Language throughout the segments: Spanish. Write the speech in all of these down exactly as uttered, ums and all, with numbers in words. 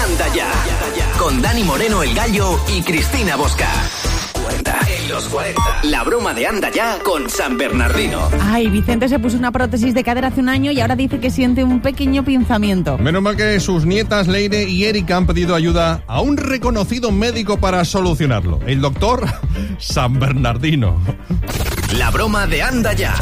Anda Ya, con Dani Moreno el Gallo y Cristina Bosca. cuarenta en los cuarenta. La broma de Anda Ya con San Bernardino. Ay, Vicente se puso una prótesis de cadera hace un año y ahora dice que siente un pequeño pinzamiento. Menos mal que sus nietas Leire y Erika han pedido ayuda a un reconocido médico para solucionarlo. El doctor San Bernardino. La broma de Anda Ya.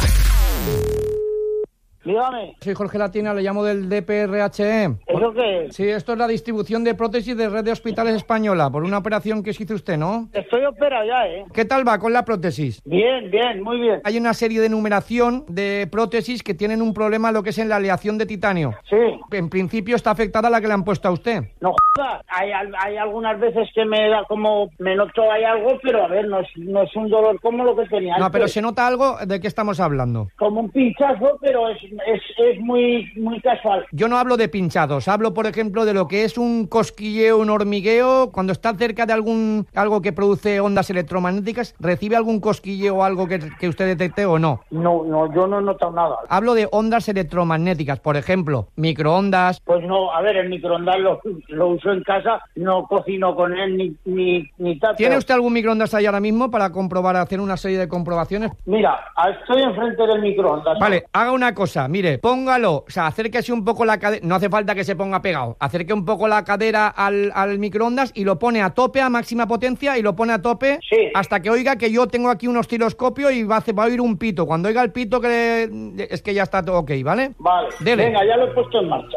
Dígame. Soy Jorge Latina, le llamo del D P R H E. ¿Eso qué es? Sí, esto es la distribución de prótesis de Red de Hospitales Española, por una operación que se hizo usted, ¿no? Estoy operado ya, ¿eh? ¿Qué tal va con la prótesis? Bien, bien, muy bien. Hay una serie de numeración de prótesis que tienen un problema lo que es en la aleación de titanio. Sí. En principio está afectada la que le han puesto a usted. No jodas. Hay, hay algunas veces que me da como... Me noto hay algo, pero a ver, no es, no es un dolor como lo que tenía No, antes. pero se nota algo. ¿De qué estamos hablando? Como un pinchazo, pero es, es, es muy, muy casual. Yo no hablo de pinchados, hablo, por ejemplo, de lo que es un cosquilleo, un hormigueo. Cuando está cerca de algún algo que produce ondas electromagnéticas, ¿recibe algún cosquilleo o algo que, que usted detecte o no? No, no, yo no he notado nada. Hablo de ondas electromagnéticas, por ejemplo, microondas. Pues no, a ver, el microondas lo, lo uso en casa, no cocino con él ni, ni, ni tal. ¿Tiene pero... usted algún microondas ahí ahora mismo para comprobar, hacer una serie de comprobaciones? Mira, estoy enfrente del microondas. Vale, haga una cosa, mire, póngalo, o sea, acérquese un poco la cadera, no hace falta que se ponga pegado, acerque un poco la cadera al, al microondas y lo pone a tope, a máxima potencia, y lo pone a tope sí. Hasta que oiga que yo tengo aquí un osciloscopio y va a, hacer, va a oír un pito. Cuando oiga el pito, que es que ya está todo ok, ¿vale? Vale, Dele. Venga, ya lo he puesto en marcha.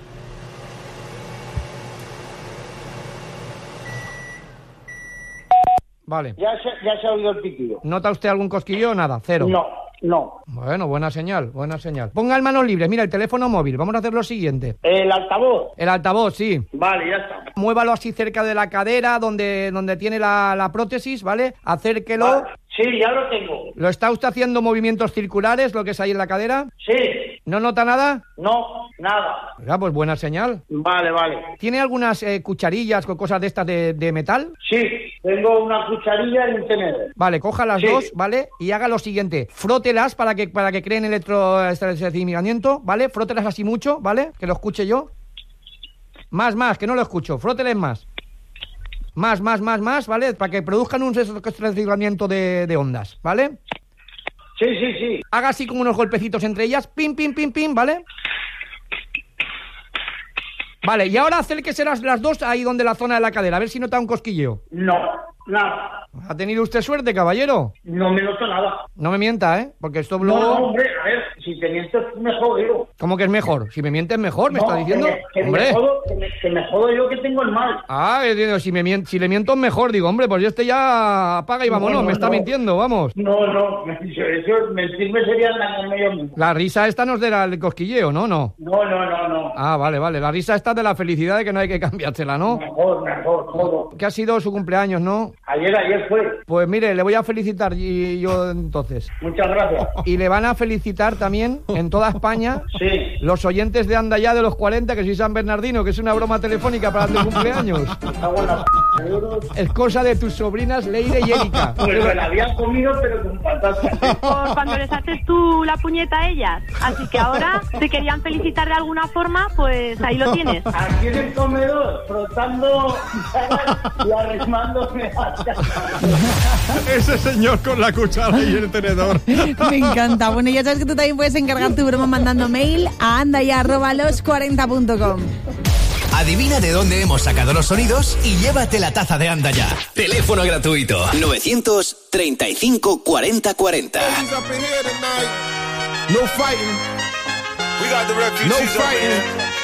Vale. Ya se, ya se ha oído el pitido. ¿Nota usted algún cosquillo o nada? Cero. No, no. Bueno, buena señal, buena señal. Ponga el manos libres, mira, el teléfono móvil. Vamos a hacer lo siguiente. ¿El altavoz? El altavoz, sí. Vale, ya está. Muévalo así cerca de la cadera, donde, donde tiene la, la prótesis, ¿vale? Acérquelo. Vale. Sí, ya lo tengo. ¿Lo está usted haciendo movimientos circulares, lo que es ahí en la cadera? Sí. ¿No nota nada? No, nada. Ya, pues buena señal. Vale, vale. ¿Tiene algunas eh, cucharillas o cosas de estas de, de metal? Sí, tengo una cucharilla y un tenedor. Vale, coja las sí. dos, ¿vale? Y haga lo siguiente. Frótelas para que, para que creen electroestimulamiento, ¿vale? Frótelas así mucho, ¿vale? Que lo escuche yo. Más, más, que no lo escucho. Fróteles más. Más, más, más, más, ¿vale? Para que produzcan un reciclamiento de, de ondas, ¿vale? Sí, sí, sí. Haga así como unos golpecitos entre ellas. Pim, pim, pim, pim, ¿vale? Vale, y ahora acérquese las, las dos ahí donde la zona de la cadera, a ver si nota un cosquilleo. No, nada. ¿Ha tenido usted suerte, caballero? No me noto nada. No me mienta, ¿eh? Porque esto luego... luego... No, hombre, a ver, si te mientes mejor, digo. ¿Cómo que es mejor? Si me mientes mejor, ¿me no, está diciendo? Que me, que hombre. Me jodo, que, me, que me jodo yo que tengo el mal. Ah, entiendo, si, me mien... si le miento mejor, digo, hombre, pues yo este ya apaga y vámonos, no, no, me está no. mintiendo, vamos. No, no, eso, mentirme sería dañarme yo mismo. La risa esta no es del cosquilleo, ¿no? No, no, no, no, no. Ah, vale, vale, la risa esta es de la felicidad de que no hay que cambiársela, ¿no? Mejor, mejor, todo. Que ha sido su cumpleaños, ¿no? Ayer, ayer fue. Pues mire, le voy a felicitar y yo entonces. Muchas gracias. Y le van a felicitar también en toda España sí. los oyentes de Anda Ya de los cuarenta, que soy San Bernardino, que es una broma telefónica para tu cumpleaños. Está buena. Es cosa de tus sobrinas Leire y Erika. Pues me la habían comido, pero con patatas. Por cuando les haces tú la puñeta a ellas. Así que ahora, si querían felicitar de alguna forma, pues ahí lo tienes. Aquí en el comedor, frotando y arrimándome hasta... Ese señor con la cuchara y el tenedor. Me encanta. Bueno, ya sabes que tú también puedes encargar tu broma mandando mail a andaya arroba los cuarenta punto com. Adivina de dónde hemos sacado los sonidos y llévate la taza de Anda Ya. Teléfono gratuito novecientos treinta y cinco cuarenta cuarenta. No fighting. We got the refugees no fighting.